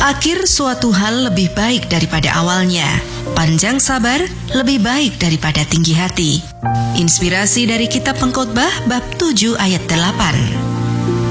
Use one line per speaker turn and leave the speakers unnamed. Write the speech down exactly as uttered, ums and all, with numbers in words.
Akhir suatu hal lebih baik daripada awalnya. Panjang sabar lebih baik daripada tinggi hati. Inspirasi dari Kitab Pengkhotbah bab tujuh ayat delapan.